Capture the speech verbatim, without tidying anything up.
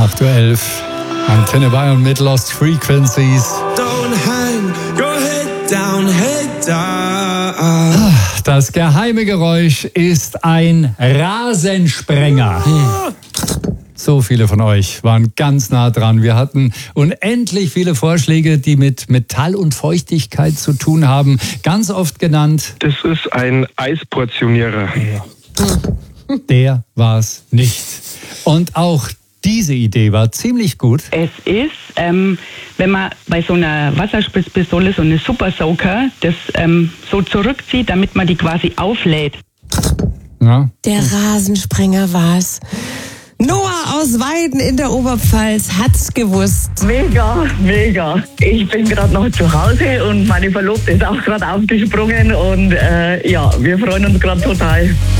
acht Uhr elf. Antenne Bayern mit Lost Frequencies. Don't hang your head down, head down. Das geheime Geräusch ist ein Rasensprenger. So viele von euch waren ganz nah dran. Wir hatten unendlich viele Vorschläge, die mit Metall und Feuchtigkeit zu tun haben. Ganz oft genannt. Das ist ein Eisportionierer. Der war's nicht. Und auch diese Idee war ziemlich gut. Es ist, ähm, wenn man bei so einer Wasserspritzpistole so eine Supersoaker das ähm, so zurückzieht, damit man die quasi auflädt. Ja. Der Rasensprenger war's. Noah aus Weiden in der Oberpfalz hat's gewusst. Mega, mega. Ich bin gerade noch zu Hause und meine Verlobte ist auch gerade aufgesprungen und äh, ja, wir freuen uns gerade total.